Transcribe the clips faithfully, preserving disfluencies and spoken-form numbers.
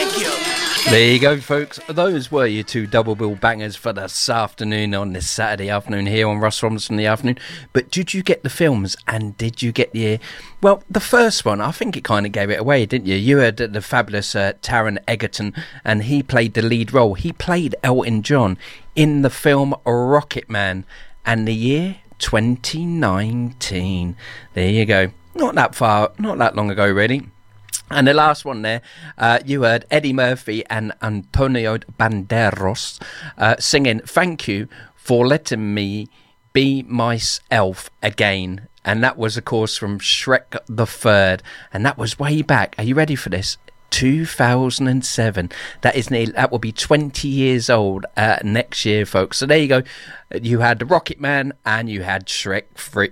Thank you. There you go, folks. Those were your two double bill bangers for this afternoon on this Saturday afternoon here on Russ Robinson in the afternoon. But did you get the films and did you get the... Well, the first one, I think it kind of gave it away, didn't you? You heard the fabulous uh, Taron Egerton, and he played the lead role. He played Elton John in the film Rocket Man, and the year twenty nineteen. There you go. Not that far, not that long ago, really. And the last one there, uh, you heard Eddie Murphy and Antonio Banderas uh, singing "Thank You for Letting Me Be Myself Again." And that was, of course, from Shrek the Third. And that was way back. Are you ready for this? two thousand seven. That is nearly, that will be twenty years old uh, next year, folks. So there you go. You had the Rocket Man and you had Shrek three.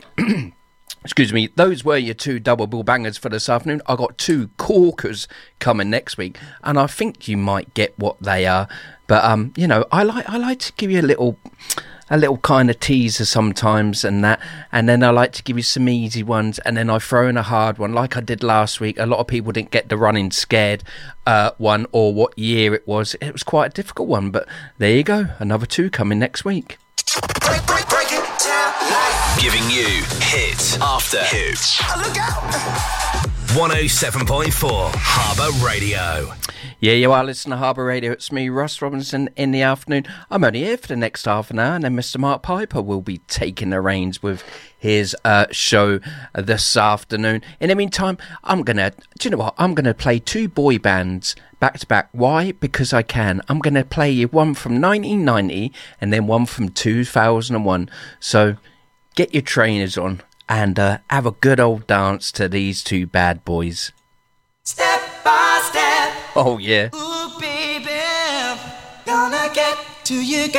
Excuse me, those were your two double bill bangers for this afternoon. I got two corkers coming next week, and I think you might get what they are. But um, you know, I like I like to give you a little, a little kind of teaser sometimes, and that, and then I like to give you some easy ones, and then I throw in a hard one, like I did last week. A lot of people didn't get the Running Scared uh, one or what year it was. It was quite a difficult one, but there you go, another two coming next week. Break, break, break it down like... Giving you hit after hit. Oh, look out! one oh seven point four Harbour Radio. Yeah, you are listening to Harbour Radio. It's me, Russ Robinson, in the afternoon. I'm only here for the next half an hour, and then Mister Mark Piper will be taking the reins with his uh, show this afternoon. In the meantime, I'm going to, do you know what? I'm going to play two boy bands back to back. Why? Because I can. I'm going to play you one from nineteen ninety and then one from two thousand one. So get your trainers on and uh, have a good old dance to these two bad boys. Step by step. Oh, yeah. Ooh, baby, gonna get to you,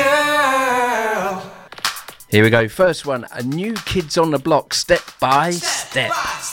girl. Here we go. First one, a New Kids on the Block, Step by Step. Step by